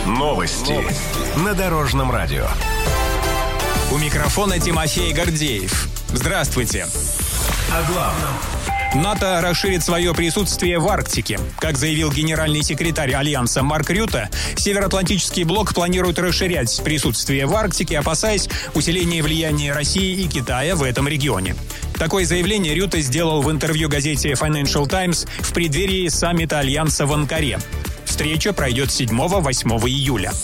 Новости на Дорожном радио. У микрофона Тимофей Гордеев. Здравствуйте. О главном. НАТО расширит свое присутствие в Арктике. Как заявил генеральный секретарь Альянса Марк Рютте, Североатлантический блок планирует расширять присутствие в Арктике, опасаясь усиления влияния России и Китая в этом регионе. Такое заявление Рютте сделал в интервью газете Financial Times в преддверии саммита Альянса в Анкаре. Встреча пройдет 7-8 июля.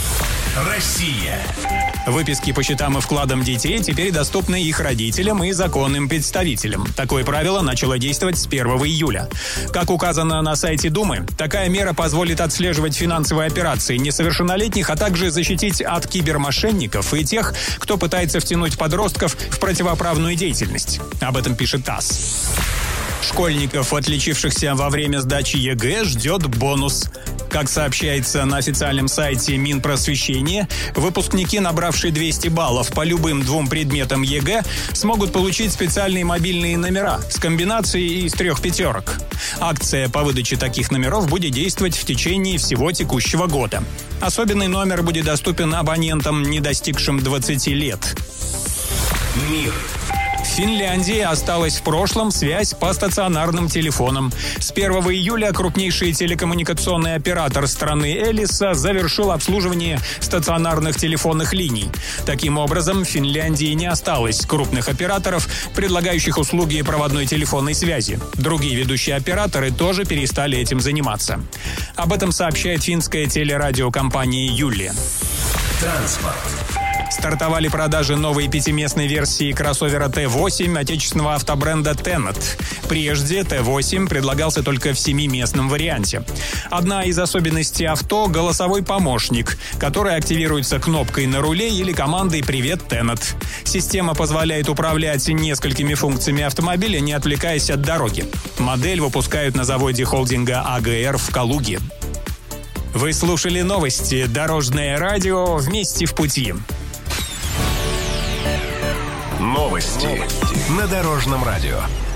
Россия. Выписки по счетам и вкладам детей теперь доступны их родителям и законным представителям. Такое правило начало действовать с 1 июля. Как указано на сайте Думы, такая мера позволит отслеживать финансовые операции несовершеннолетних, а также защитить от кибермошенников и тех, кто пытается втянуть подростков в противоправную деятельность. Об этом пишет ТАСС. Школьников, отличившихся во время сдачи ЕГЭ, ждет бонус. Как сообщается на официальном сайте Минпросвещения, выпускники, набравшие 200 баллов по любым двум предметам ЕГЭ, смогут получить специальные мобильные номера с комбинацией из 3 пятерок. Акция по выдаче таких номеров будет действовать в течение всего текущего года. Особенный номер будет доступен абонентам, не достигшим 20 лет. Мир. В Финляндии осталась в прошлом связь по стационарным телефонам. С 1 июля крупнейший телекоммуникационный оператор страны Элиса завершил обслуживание стационарных телефонных линий. Таким образом, в Финляндии не осталось крупных операторов, предлагающих услуги проводной телефонной связи. Другие ведущие операторы тоже перестали этим заниматься. Об этом сообщает финская телерадиокомпания «Юлия». Транспорт. Стартовали продажи новой 5-местной версии кроссовера Т8 отечественного автобренда Tenet. Прежде Т8 предлагался только в 7-местном варианте. Одна из особенностей авто – голосовой помощник, который активируется кнопкой на руле или командой «Привет, Tenet». Система позволяет управлять несколькими функциями автомобиля, не отвлекаясь от дороги. Модель выпускают на заводе холдинга АГР в Калуге. Вы слушали новости «Дорожное радио» вместе в пути. Новости на Дорожном радио.